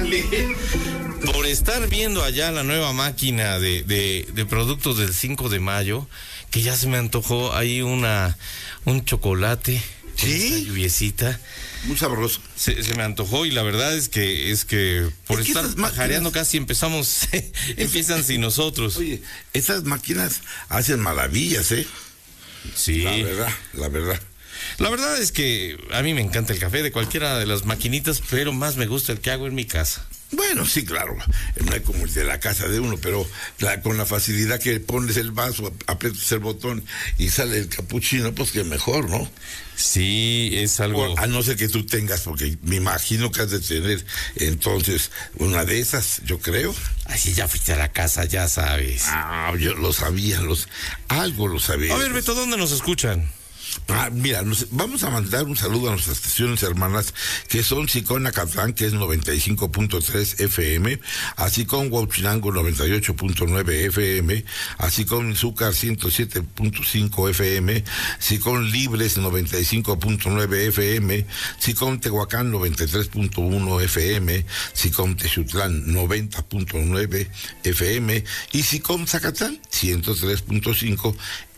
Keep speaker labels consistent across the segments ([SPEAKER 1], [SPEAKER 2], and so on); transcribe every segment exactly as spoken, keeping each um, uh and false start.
[SPEAKER 1] Por estar viendo allá la nueva máquina de, de, de productos del cinco de mayo, que ya se me antojó ahí una un chocolate.
[SPEAKER 2] Sí.
[SPEAKER 1] Lluviecita.
[SPEAKER 2] Muy sabroso.
[SPEAKER 1] Se, se me antojó y la verdad es que es que por
[SPEAKER 2] es que
[SPEAKER 1] estar pajareando casi empezamos, empiezan sin nosotros.
[SPEAKER 2] Oye, esas máquinas hacen maravillas, ¿eh?
[SPEAKER 1] Sí.
[SPEAKER 2] La verdad, la verdad.
[SPEAKER 1] La verdad es que a mí me encanta el café de cualquiera de las maquinitas, pero más me gusta el que hago en mi casa.
[SPEAKER 2] Bueno, sí, claro, no es como el de la casa de uno, pero la, con la facilidad que pones el vaso, aprietas el botón y sale el capuchino, pues que mejor, ¿no?
[SPEAKER 1] Sí, es algo...
[SPEAKER 2] O, a no ser que tú tengas, porque me imagino que has de tener entonces una de esas, yo creo.
[SPEAKER 1] Así ya fuiste a la casa, ya sabes.
[SPEAKER 2] Ah, yo lo sabía, los, algo lo sabía.
[SPEAKER 1] A ver, Beto, ¿dónde nos escuchan?
[SPEAKER 2] Ah, mira, nos, vamos a mandar un saludo a nuestras estaciones hermanas que son Sicón Acatlán, que es noventa y cinco punto tres F M, así con Huauchinango noventa y ocho punto nueve F M, así con Izúcar ciento siete punto cinco F M, Sicón Libres noventa y cinco punto nueve F M, Sicón Tehuacán noventa y tres punto uno F M, Sicón Texutlán noventa punto nueve F M y Sicón Zacatlán ciento tres punto cinco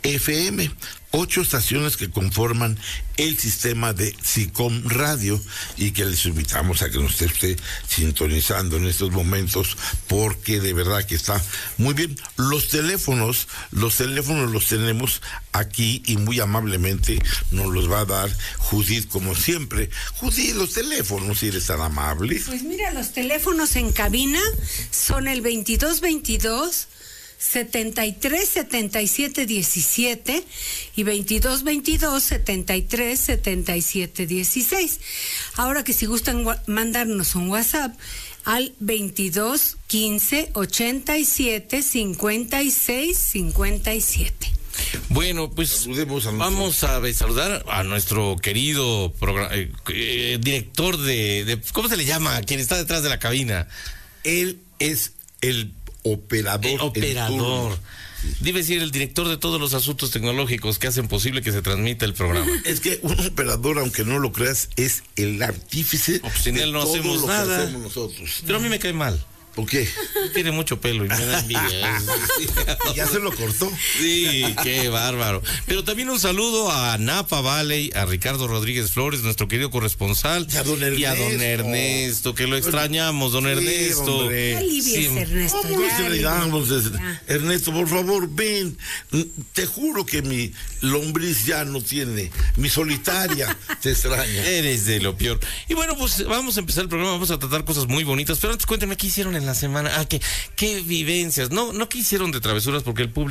[SPEAKER 2] F M. Ocho estaciones que conforman el sistema de Sicom Radio y que les invitamos a que nos esté usted sintonizando en estos momentos porque de verdad que está muy bien. Los teléfonos, los teléfonos los tenemos aquí y muy amablemente nos los va a dar Judith como siempre. Judith, los teléfonos, si eres tan amable.
[SPEAKER 3] Pues mira, los teléfonos en cabina son el veintidós veintidós setenta y tres setenta y siete diecisiete y veintidós veintidós setenta y tres setenta y siete dieciséis. Ahora que si gustan mandarnos un WhatsApp al veintidós quince ochenta y siete cincuenta y seis cincuenta y siete.
[SPEAKER 1] Bueno, pues vamos a saludar a nuestro querido programa, eh, eh, director de, de ¿cómo se le llama? Quien está detrás de la cabina.
[SPEAKER 2] Él es el operador.
[SPEAKER 1] El operador. Debe decir el director de todos los asuntos tecnológicos que hacen posible que se transmita el programa.
[SPEAKER 2] Es que un operador, aunque no lo creas, es el artífice.
[SPEAKER 1] Oh, pues sin
[SPEAKER 2] de
[SPEAKER 1] él no
[SPEAKER 2] todo
[SPEAKER 1] hacemos
[SPEAKER 2] lo
[SPEAKER 1] nada.
[SPEAKER 2] que hacemos nosotros.
[SPEAKER 1] Pero a mí me cae mal.
[SPEAKER 2] ¿Por qué?
[SPEAKER 1] Tiene mucho pelo y me da envidia.
[SPEAKER 2] Ya se lo cortó.
[SPEAKER 1] Sí, qué bárbaro. Pero también un saludo a Napa Valley, a Ricardo Rodríguez Flores, nuestro querido corresponsal.
[SPEAKER 2] Y a don Ernesto.
[SPEAKER 1] Y a don Ernesto, que lo extrañamos, don
[SPEAKER 2] Sí,
[SPEAKER 1] Ernesto.
[SPEAKER 2] hombre.
[SPEAKER 3] Alivies,
[SPEAKER 1] Sí.
[SPEAKER 3] Ernesto.
[SPEAKER 2] ¿Cómo
[SPEAKER 3] ya,
[SPEAKER 2] se le damos?
[SPEAKER 3] ya.
[SPEAKER 2] Ernesto, por favor, ven. Te juro que mi lombriz ya no tiene. Mi solitaria te extraña.
[SPEAKER 1] Eres de lo peor. Y bueno, pues vamos a empezar el programa, vamos a tratar cosas muy bonitas. Pero antes cuéntenme qué hicieron en la semana. Ah, qué, qué vivencias. No, no qué hicieron de travesuras porque el público